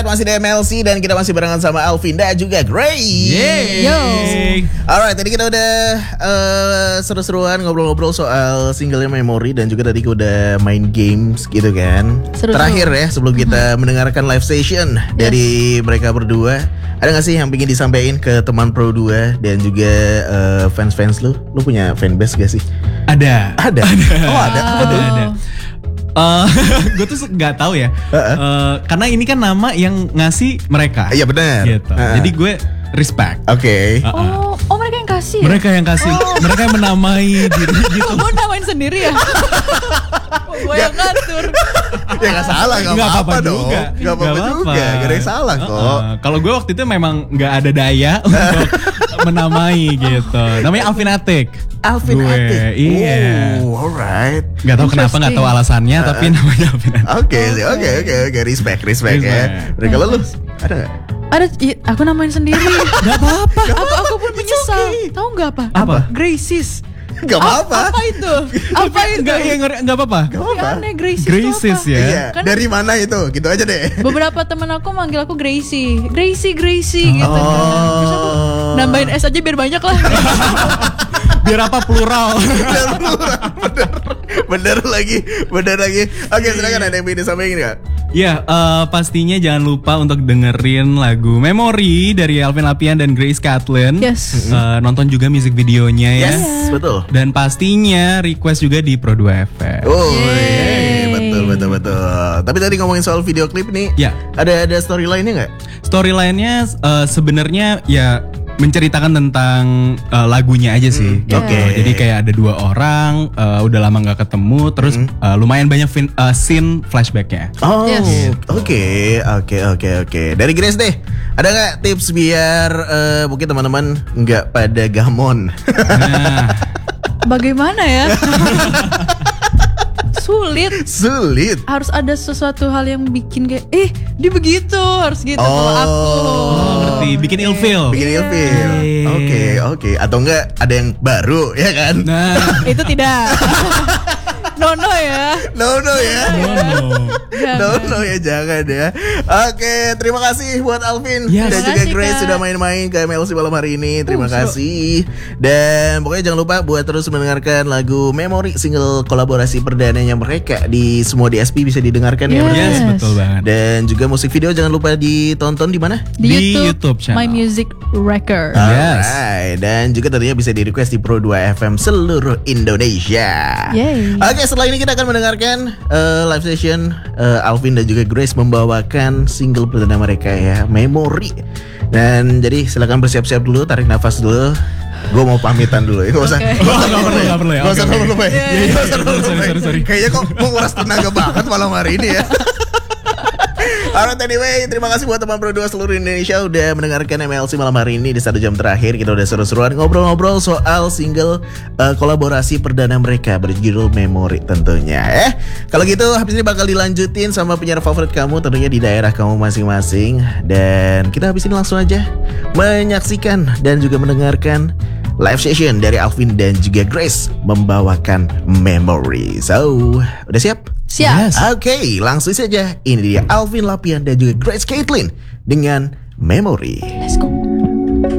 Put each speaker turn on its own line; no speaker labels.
masih di MLC dan kita masih barengan sama Alvin dan juga Grace.
Yo.
Alright, tadi kita udah seru-seruan ngobrol-ngobrol soal singlenya Memory dan juga tadi kita udah main games gitu kan.
Seru-seru.
Terakhir ya sebelum kita mendengarkan live session dari mereka berdua, ada gak sih yang ingin disampaikan ke teman Pro 2 dan juga fans-fans lu? Lu punya fanbase gak sih?
Ada.
Oh ada.
Ada. Gue tuh nggak tahu ya, karena ini kan nama yang ngasih mereka.
Iya benar.
Gitu. Jadi gue respect.
Oke.
Oh mereka yang kasih.
Mereka yang kasih, mereka yang menamai diri gitu.
Kok gue namain sendiri ya? Gue yang ngatur.
Ya gak salah, gak apa-apa dong.
juga.
Gak apa-apa juga, gak ada yang salah kok.
Kalau gue waktu itu memang nggak ada daya untuk menamai gitu. Namanya Alvin Atik.
Alvin
Gue,
Atik.
iya.
Oh, alright.
Gak tahu kenapa, nggak tahu alasannya, tapi namanya Alvin Atik.
Oke, respect ya. Mereka lu ada gak?
Ada, aku namain sendiri.
Gak apa-apa.
Aku pun menyesal. Tahu nggak apa?
Apa?
Graces.
Gak apa-apa.
Apa itu? Apa itu?
Nggak apa-apa.
Aneh, Graces.
Graces
itu apa?
ya.
Iya,
Kan-
dari mana itu? Gitu aja deh.
Beberapa teman aku manggil aku Gracie gitu kan. Terus aku nambahin S aja biar banyak lah.
Biar apa plural?
Bener lagi. Oke, silakan, ada yang ingin disampaikan gak?
Ya, pastinya jangan lupa untuk dengerin lagu Memory dari Alvin Lapian dan Grace Katlyn.
Yes.
Nonton juga music videonya ya.
Yes, betul.
Dan pastinya request juga di Pro 2 FM.
Oh, betul. Tapi tadi ngomongin soal video klip nih,
Ya.
ada storyline-nya nggak?
Storyline-nya sebenarnya ya menceritakan tentang lagunya aja sih. Gitu.
Oke.
Jadi kayak ada dua orang, udah lama nggak ketemu, terus lumayan banyak scene flashbacknya.
Oh,
Yes.
oke. Dari Grace deh, ada nggak tips biar mungkin teman-teman nggak pada gamon?
Nah,
Bagaimana ya? Sulit.
Sulit.
Harus ada sesuatu hal yang bikin kayak dia begitu, harus gitu kalau aku.
ngerti, bikin ilfeel.
Bikin ilfeel. Oke. Atau enggak ada yang baru, ya kan?
Nah,
Itu tidak. No ya.
No ya.
Jangan.
No ya, jangan ya. Oke, terima kasih buat Alvin
Yes.
dan
Terima
juga
kasih,
Grace
Kak.
sudah main-main ke MLC malam hari ini. Terima kasih. Dan pokoknya jangan lupa buat terus mendengarkan lagu Memory, single kolaborasi perdananya mereka di semua DSP bisa didengarkan ya.
Yes.
yes, betul banget.
Dan juga musik video jangan lupa ditonton di mana?
Di YouTube channel.
My Music Record.
Yes.
Alright. Dan juga tentunya bisa di request di Pro 2 FM seluruh Indonesia.
Yay.
Oke, setelah ini kita akan mendengarkan live session Alvin dan juga Grace membawakan single perdana mereka ya, Memory. Dan jadi silakan bersiap-siap dulu, tarik nafas dulu. Gue mau pamitan dulu ya, gak usah.
Oke.
Nggak perlu ya.
Gak usah
Oke, oke.
dulu, Gak usah dulu.
Sorry.
Kayaknya kok nguras tenaga banget malam hari ini ya. Alright, anyway, terima kasih buat teman Pro 2 seluruh Indonesia udah mendengarkan MLC malam hari ini. Di 1 jam terakhir kita udah seru-seruan ngobrol-ngobrol soal single kolaborasi perdana mereka berjudul Memory tentunya. Kalau gitu habis ini bakal dilanjutin sama penyiar favorit kamu tentunya di daerah kamu masing-masing. Dan kita habis ini langsung aja menyaksikan dan juga mendengarkan live session dari Alvin dan juga Grace membawakan Memory. So, udah siap?
Siap.
Yes.
Oke, langsung saja. Ini dia Alvin Lapian dan juga Grace Katlyn dengan Memory.
Let's go.